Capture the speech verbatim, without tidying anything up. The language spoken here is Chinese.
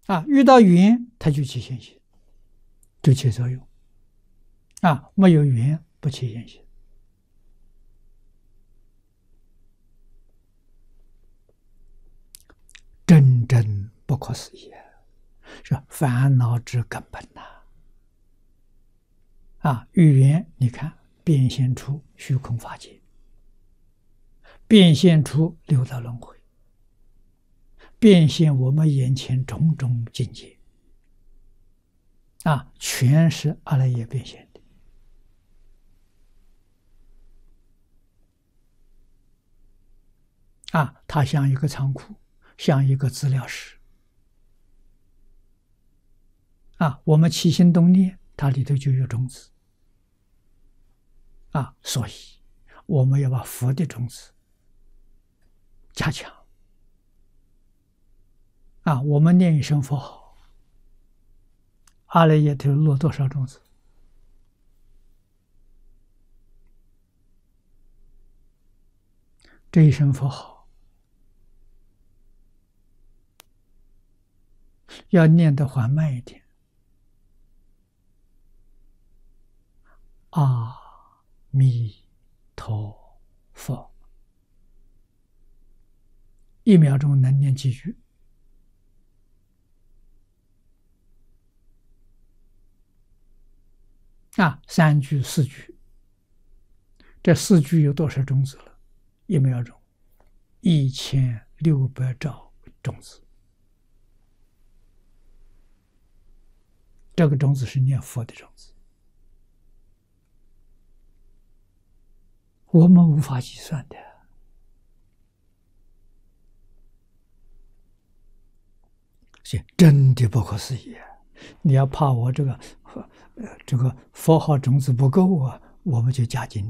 啊，遇到缘它就起现行，就起作用。啊，没有缘不起现行。真正不可思议，是烦恼之根本呐！啊，语言你看变现出虚空法界，变现出六道轮回，变现我们眼前种种境界，啊，全是阿赖耶变现的。啊，它像一个仓库，像一个资料室。啊，我们起心动念，它里头就有种子。啊，所以我们要把佛的种子加强。啊，我们念一声佛号，阿赖耶头落多少种子？这一声佛号要念得缓慢一点。阿弥陀佛，一秒钟能念几句？啊，三句、四句，这四句有多少种子了？一秒钟，一千六百兆种子。这个种子是念佛的种子，我们无法计算的。是真的不可思议。你要怕我这个呃这个佛号种子不够啊，我们就加紧。